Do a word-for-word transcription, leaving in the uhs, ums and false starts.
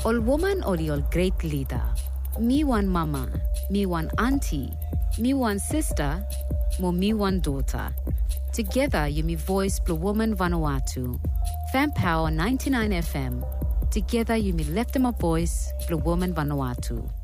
Ol woman or ol great leader. Me one mama, me one auntie, me one sister, mo me one daughter. Together you me voice Blue Woman Vanuatu. Fan Power ninety-nine F M. Together you me left my voice Blue Woman Vanuatu.